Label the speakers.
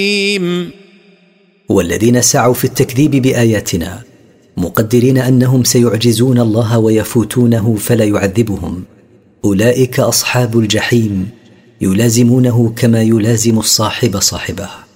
Speaker 1: والذين سعوا في التكذيب بآياتنا مقدرين أنهم سيعجزون الله ويفوتونه فلا يعذبهم، أولئك أصحاب الجحيم، يلازمونه كما يلازم الصاحب صاحبه.